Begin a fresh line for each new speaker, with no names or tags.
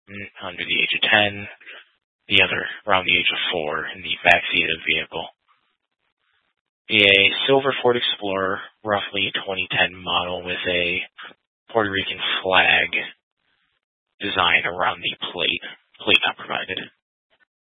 under the age of 10, the other around the age of 4 in the backseat of the vehicle. A silver Ford Explorer, roughly 2010 model with a Puerto Rican flag design around the plate not provided.